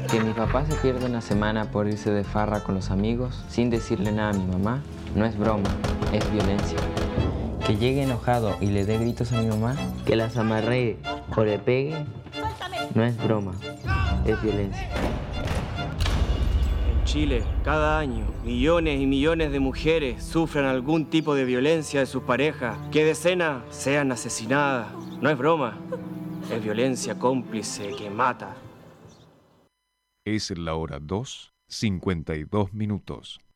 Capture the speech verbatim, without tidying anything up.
Que mi papá se pierda una semana por irse de farra con los amigos sin decirle nada a mi mamá no es broma, es violencia. Que llegue enojado y le dé gritos a mi mamá, que las amarree o le pegue, no es broma, es violencia. En Chile, cada año, millones y millones de mujeres sufren algún tipo de violencia de sus parejas, que decenas sean asesinadas. No es broma, es violencia cómplice que mata. Es la hora dos, cincuenta y dos minutos.